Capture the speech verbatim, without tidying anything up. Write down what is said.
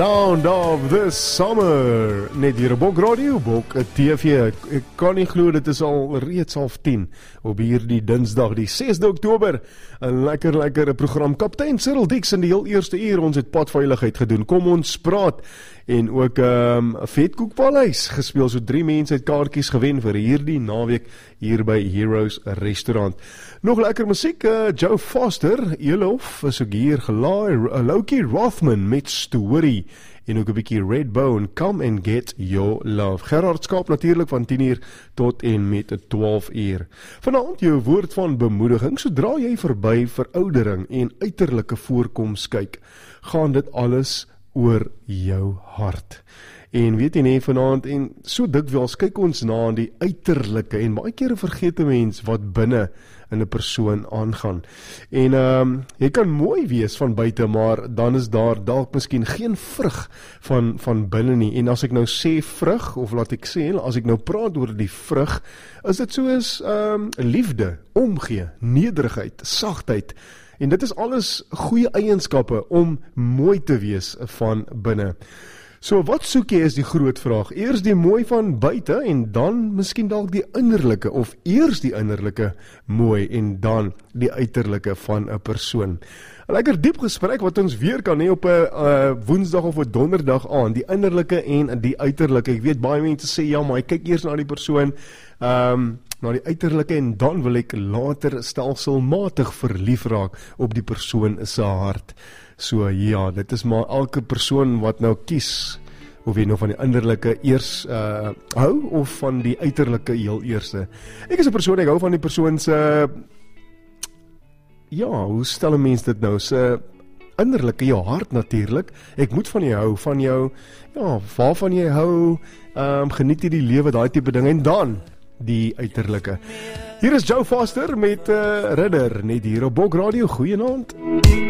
Sound of the Summer. Net hier op Bok Radio, Bok T V. Ek kan nie glo dit is al reeds half tien op hierdie Dinsdag die sesde Oktober. 'n Lekker lekker program. Kaptein Cyril Dix in die heel eerste uur ons het padveiligheid gedoen. Kom ons praat en ook um, Vetkoekpaleis gespeel. So drie mense het kaartjies gewen vir hierdie naweek hier by Heroes Restaurant. Nog lekker musiek, uh, Joe Foster, Elof is ook hier gelaai, uh, Loki Rothman met Story en ook 'n bietjie Redbone, Come and Get Your Love. Gerard Skaap natuurlik van tien uur tot en met twaalf uur. Vanaand jou woord van bemoediging, sodra jy verby veroudering en uiterlike voorkoms kyk, gaan dit alles oor jou hart. En weet jy nie, vanaand, en so dikwels kyk ons na aan die uiterlike, en baie kere vergeet 'n mens wat binne in 'n persoon aangaan. En um, jy kan mooi wees van buite, maar dan is daar dalk miskien geen vrug van, van binne nie. En as ek nou sê vrug, of laat ek sê, as ek nou praat oor die vrug, is dit soos um, liefde, omgee, nederigheid, sagtheid. En dit is alles goeie eienskappe om mooi te wees van binne. So wat soek jy is die groot vraag. Eers die mooi van buite en dan miskien dalk die innerlike, of eers die innerlike mooi en dan die uiterlike van 'n persoon. 'n Lekker diep gesprek wat ons weer kan hê op 'n uh, Woensdag of 'n Donderdag aan, die innerlike en die uiterlike. Ek weet baie mense sê ja, maar ek kyk eers na die persoon, um, na die uiterlike en dan wil ek later stelselmatig verlief raak op die persoon se hart. So ja, dit is maar elke persoon wat nou kies, of jy nou van die innerlike eers uh, hou, of van die uiterlike heel eerste. Ek is 'n persoon, ek hou van die persoon se, ja, hoe stel 'n mens dit nou, se innerlike, jou hart natuurlik. Ek moet van jou hou, van jou, ja, waarvan jy hou, um, geniet jy die lewe, daai tipe ding, en dan die uiterlike. Hier is Joe Foster met uh, Ridder, net hier op Bok Radio. Goeienaand.